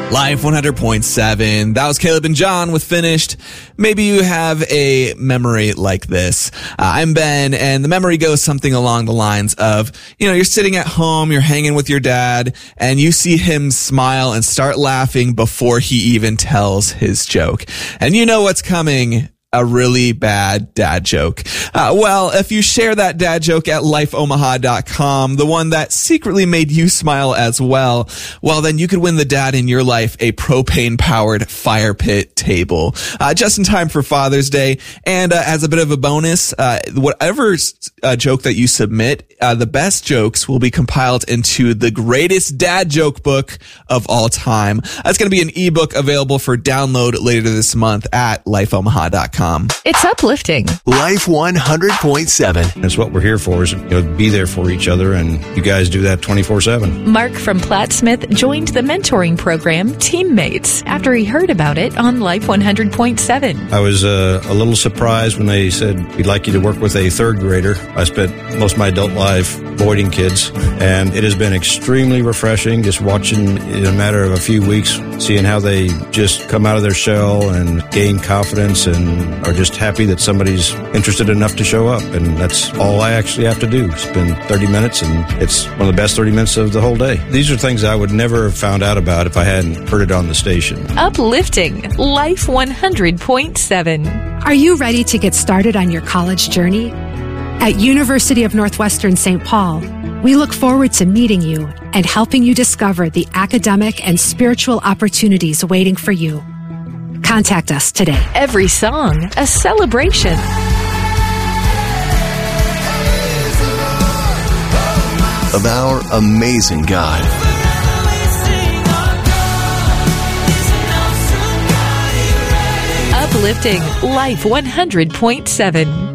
Life 100.7. That was Caleb and John with Finished. Maybe you have a memory like this. I'm Ben, and the memory goes something along the lines of, you're sitting at home, you're hanging with your dad, and you see him smile and start laughing before he even tells his joke. And you know what's coming. A really bad dad joke. Well, if you share that dad joke at lifeomaha.com, the one that secretly made you smile as well, then you could win the dad in your life a propane-powered fire pit table. Just in time for Father's Day. And as a bit of a bonus, whatever joke that you submit, the best jokes will be compiled into the greatest dad joke book of all time. That's going to be an ebook available for download later this month at lifeomaha.com. It's uplifting. Life 100.7. That's what we're here for, is be there for each other, and you guys do that 24/7. Mark from Plattsmouth joined the mentoring program Teammates after he heard about it on Life 100.7. I was a little surprised when they said, we'd like you to work with a third grader. I spent most of my adult life boarding kids, and it has been extremely refreshing just watching in a matter of a few weeks, seeing how they just come out of their shell and gain confidence and are just happy that somebody's interested enough to show up. And that's all I actually have to do. Spend 30 minutes, and it's one of the best 30 minutes of the whole day. These are things I would never have found out about if I hadn't heard it on the station. Uplifting. Life 100.7. Are you ready to get started on your college journey? At University of Northwestern St. Paul, we look forward to meeting you and helping you discover the academic and spiritual opportunities waiting for you. Contact us today. Every song, a celebration. Of our amazing God. Uplifting. Life 100.7.